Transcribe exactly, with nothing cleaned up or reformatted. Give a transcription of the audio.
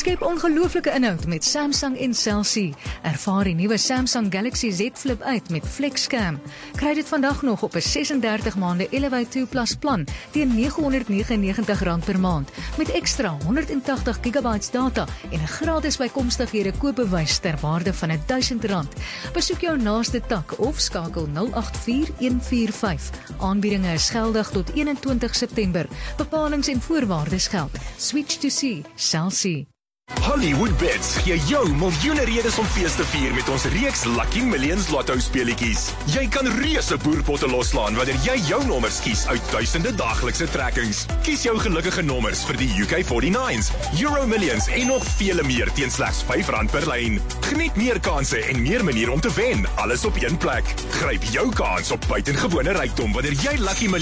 Skep ongelooflike inhoud met Samsung en Cell C. Ervaar die nuwe Samsung Galaxy Z Flip uit met FlexCam. Kry dit vandag nog op 'n sesendertig maande Elevate twee Plus plan teen negenhonderdnegenennegentig rand per maand met ekstra honderdtagtig gigabytes data en 'n gratis bykomstighede koopbewys ter waarde van duisend rand. Besoek jou naaste tak of skakel nul agt vier een vier vyf. Aanbiedinge is geldig tot eenentwintig September. Bepalings en voorwaardes geld. Switch to C, Cell C. Hollywood Bets gee jou miljoene redes om fees te vier met ons reeks Lucky Millions Lotto speletjies. Jy kan reuse boerpotte loslaan wanneer jy jou nommers kies uit duisende daaglikse trekkings. Kies jou gelukkige nommers vir die U K forty-nines, Euro Millions en nog vele meer teen slegs vyf rand per lyn. Geniet meer kansse en meer maniere om te wen, alles op een plek. Gryp jou kans op buitengewone rykdom wanneer jy Lucky Millions